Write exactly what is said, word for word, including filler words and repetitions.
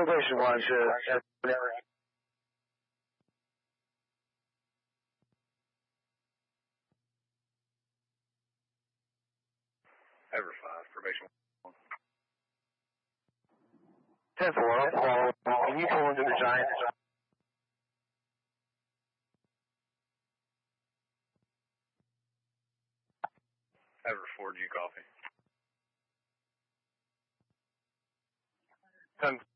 Probation one to Ever five, probation one. ten four, can you pull into the Giant? Ever four, G copy. ten